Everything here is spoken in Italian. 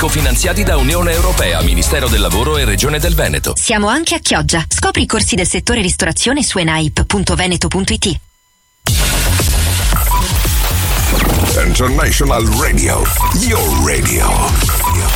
cofinanziati da Unione Europea, Ministero del Lavoro e Regione del Veneto. Siamo anche a Chioggia. Scopri i corsi del settore ristorazione su enaip.veneto.it. International Radio, your radio.